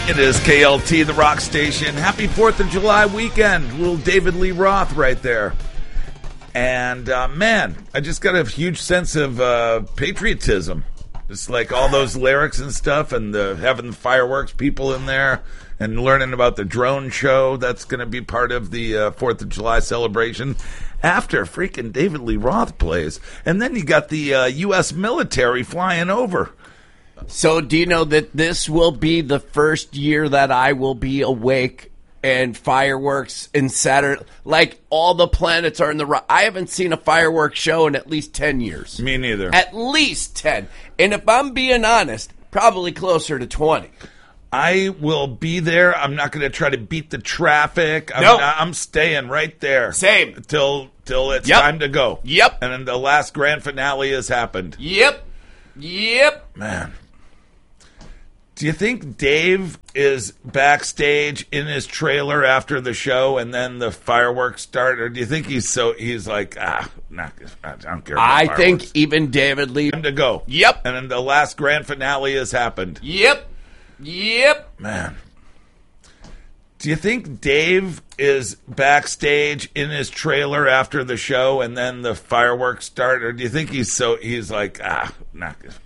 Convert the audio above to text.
It is KLT, the rock station. Happy 4th of July weekend. Little David Lee Roth right there. And, man, I just got a huge sense of patriotism. Just like all those lyrics and stuff, and having the fireworks people in there, and learning about the drone show that's going to be part of the 4th of July celebration after freaking David Lee Roth plays. And then you got the U.S. military flying over. So do you know that this will be the first year that I will be awake and fireworks and Saturday, like all the planets are in the I haven't seen a fireworks show in at least 10 years. Me neither. At least 10. And if I'm being honest, probably closer to 20. I will be there. I'm not going to try to beat the traffic. I'm staying right there. Same. Till it's time to go. Yep. And then the last grand finale has happened. Yep. Man. Do you think Dave is backstage in his trailer after the show and then the fireworks start? Or do you think he's like, I don't care about I fireworks. think even David Lee. Time to go. Yep. And then the last grand finale has happened. Yep. Man. Do you think Dave is backstage in his trailer after the show and then the fireworks start? Or do you think he's like, I